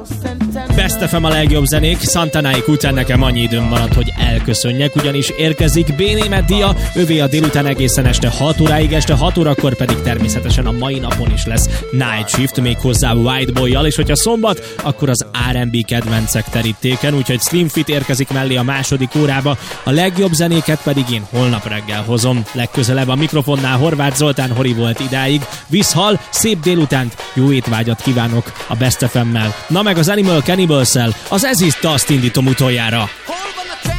Best FM a legjobb zenék, Santanáik után nekem annyi időm maradt, hogy elköszönjek, ugyanis érkezik B-Német Dia, övé a délután egészen este 6 óráig, este 6 órakor pedig természetesen a mai napon is lesz Night Shift, még hozzá White Boy-jal, és hogyha szombat, akkor az R&B kedvencek terítéken, úgyhogy Slim Fit érkezik mellé a második órába, a legjobb zenéket pedig én holnap reggel hozom. Legközelebb a mikrofonnál Horváth Zoltán Hori volt idáig, visszhal, szép délutánt, jó étvágyat kívánok a Best FM-mel. Na meg az Animal Cannibals-szel, az Ez is Dust indítom utoljára.